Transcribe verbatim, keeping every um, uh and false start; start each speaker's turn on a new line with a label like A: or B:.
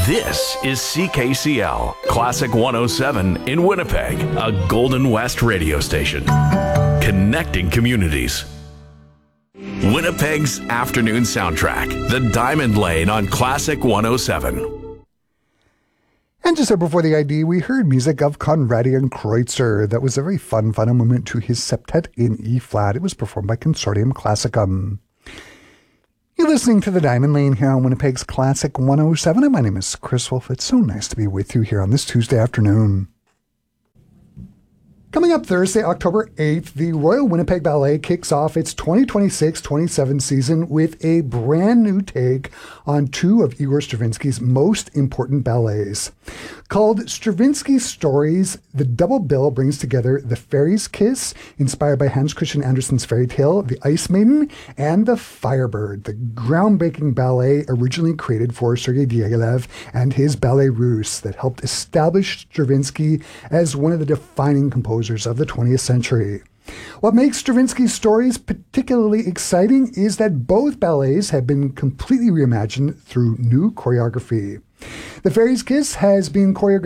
A: This is C K C L, Classic one oh seven in Winnipeg, a Golden West radio station. Connecting communities. Winnipeg's afternoon soundtrack, The Diamond Lane on Classic one oh seven.
B: And just before the I D, we heard music of Conradian Kreutzer. That was a very fun final moment to his septet in E-flat. It was performed by Consortium Classicum. You're listening to The Diamond Lane here on Winnipeg's Classic one oh seven, and my name is Chris Wolf. It's so nice to be with you here on this Tuesday afternoon. Coming up Thursday, October eighth, the Royal Winnipeg Ballet kicks off its twenty twenty-six twenty-seven season with a brand new take on two of Igor Stravinsky's most important ballets. Called Stravinsky's Stories, the double bill brings together The Fairy's Kiss, inspired by Hans Christian Andersen's fairy tale The Ice Maiden, and The Firebird, the groundbreaking ballet originally created for Sergei Diaghilev and his Ballet Russe that helped establish Stravinsky as one of the defining composers of the twentieth century. What makes Stravinsky's Stories particularly exciting is that both ballets have been completely reimagined through new choreography. The Fairy's Kiss has been choreographed